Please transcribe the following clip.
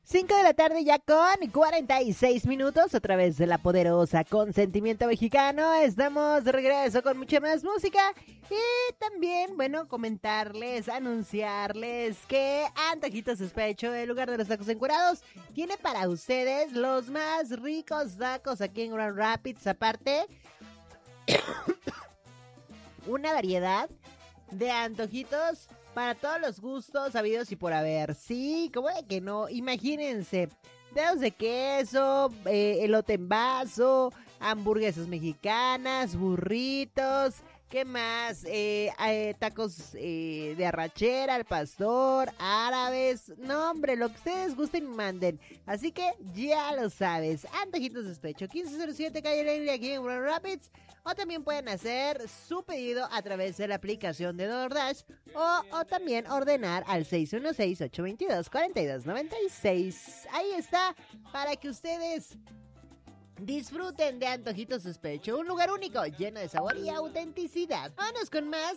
5 de la tarde ya con 46 minutos a través de la poderosa Consentimiento Mexicano. Estamos de regreso con mucha más música y también, bueno, comentarles, anunciarles que Antojitos Despecho, el lugar de los tacos encuerados, tiene para ustedes los más ricos tacos aquí en Grand Rapids. Aparte, una variedad de antojitos para todos los gustos habidos y por haber. Sí, ¿cómo de que no? Imagínense, dedos de queso, elote en vaso, hamburguesas mexicanas, burritos, ¿qué más? Tacos de arrachera, al pastor, árabes. No, hombre, lo que ustedes gusten y manden. Así que ya lo sabes. Antojitos Despecho, 1507 Calle Alegre aquí en Grand Rapids. O también pueden hacer su pedido a través de la aplicación de DoorDash o también ordenar al 616-822-4296. Ahí está, para que ustedes disfruten de Antojitos Despecho, un lugar único, lleno de sabor y autenticidad. Vámonos con más